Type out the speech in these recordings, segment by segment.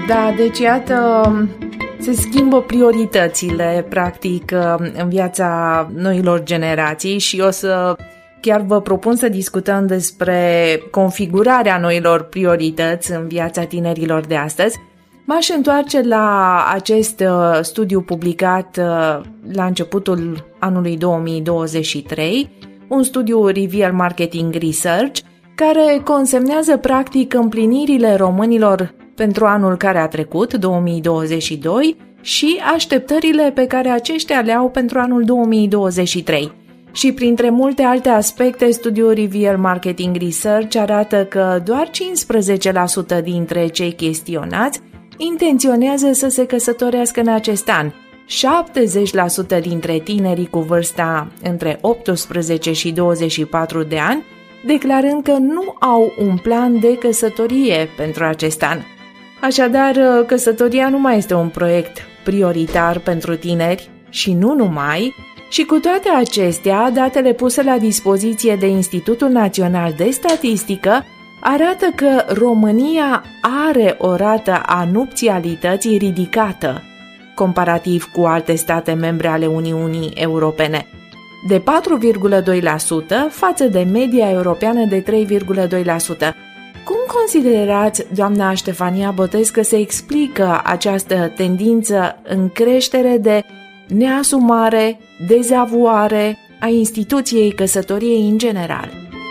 Da, deci iată, se schimbă prioritățile, practic, în viața noilor generații și chiar vă propun să discutăm despre configurarea noilor priorități în viața tinerilor de astăzi. M-aș întoarce la acest studiu publicat la începutul anului 2023, un studiu Rivier Marketing Research, care consemnează practic împlinirile românilor pentru anul care a trecut, 2022, și așteptările pe care aceștia le au pentru anul 2023. Și printre multe alte aspecte, studiul Rivier Marketing Research arată că doar 15% dintre cei chestionați intenționează să se căsătorească în acest an, 70% dintre tinerii cu vârsta între 18 și 24 de ani, declarând că nu au un plan de căsătorie pentru acest an. Așadar, căsătoria nu mai este un proiect prioritar pentru tineri și nu numai, și cu toate acestea, datele puse la dispoziție de Institutul Național de Statistică arată că România are o rată a nupțialității ridicată, comparativ cu alte state membre ale Uniunii Europene, de 4,2% față de media europeană de 3,2%. Cum considerați, doamna Ștefania Botez, că se explică această tendință în creștere de neasumare, dezavuare a instituției căsătoriei în general?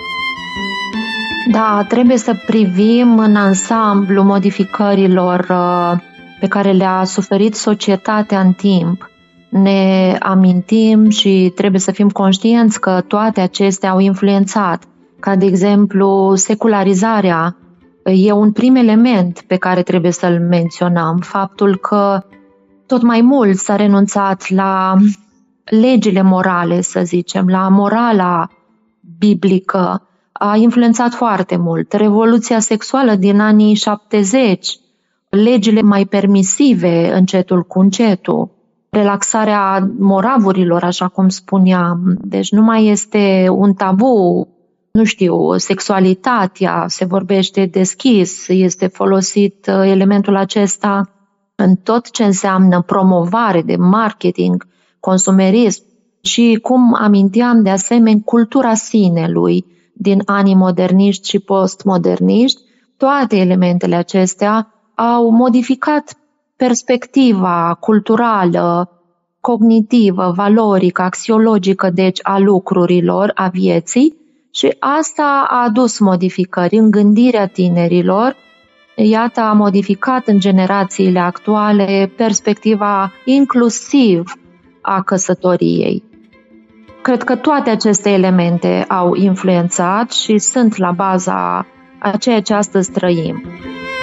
Da, trebuie să privim în ansamblu modificărilor pe care le-a suferit societatea în timp. Ne amintim și trebuie să fim conștienți că toate acestea au influențat, ca de exemplu secularizarea. E un prim element pe care trebuie să-l menționăm, faptul că tot mai mult s-a renunțat la legile morale, să zicem, la morala biblică. A influențat foarte mult. Revoluția sexuală din anii 70, legile mai permisive încetul cu încetul, relaxarea moravurilor, așa cum spuneam. Deci nu mai este un tabu, sexualitatea se vorbește deschis, este folosit elementul acesta în tot ce înseamnă promovare de marketing, consumerism și, cum aminteam de asemenea, cultura sinelui din anii moderniști și postmoderniști. Toate elementele acestea au modificat perspectiva culturală, cognitivă, valorică, axiologică, deci a lucrurilor, a vieții, și asta a adus modificări în gândirea tinerilor. Iată, a modificat în generațiile actuale perspectiva inclusiv a căsătoriei. Cred că toate aceste elemente au influențat și sunt la baza a ceea ce astăzi trăim.